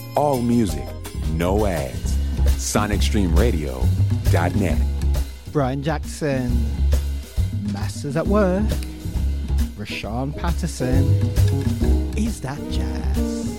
All music, no ads. SonicStreamRadio.net. Brian Jackson, Masters at Work, Rashawn Patterson. Is that jazz?